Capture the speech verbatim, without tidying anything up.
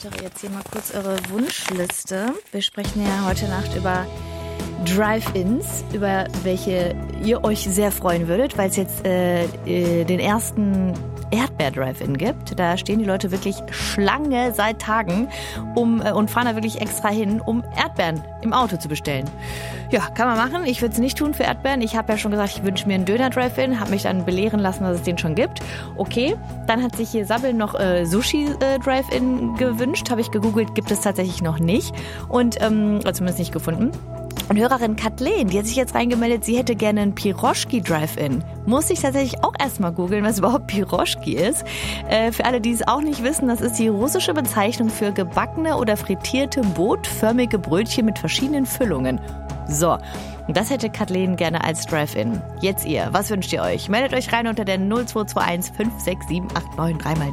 erweitere jetzt hier mal kurz eure Wunschliste. Wir sprechen ja heute Nacht über Drive-Ins, über welche ihr euch sehr freuen würdet, weil es jetzt äh, äh, den ersten Erdbeer-Drive-In gibt. Da stehen die Leute wirklich Schlange seit Tagen um äh, und fahren da wirklich extra hin, um Erdbeeren im Auto zu bestellen. Ja, kann man machen. Ich würde es nicht tun für Erdbeeren. Ich habe ja schon gesagt, ich wünsche mir einen Döner-Drive-In, habe mich dann belehren lassen, dass es den schon gibt. Okay, dann hat sich hier Sabbel noch äh, Sushi-Drive-In gewünscht. Habe ich gegoogelt, gibt es tatsächlich noch nicht. Und, ähm, also zumindest nicht gefunden. Und Hörerin Kathleen, die hat sich jetzt reingemeldet, sie hätte gerne einen Piroschki Drive-In. Muss ich tatsächlich auch erstmal googeln, was überhaupt Piroschki ist. Äh, für alle, die es auch nicht wissen, das ist die russische Bezeichnung für gebackene oder frittierte bootförmige Brötchen mit verschiedenen Füllungen. So, und das hätte Kathleen gerne als Drive-In. Jetzt ihr, was wünscht ihr euch? Meldet euch rein unter der null zwei zwei eins fünf sechs sieben acht neun drei mal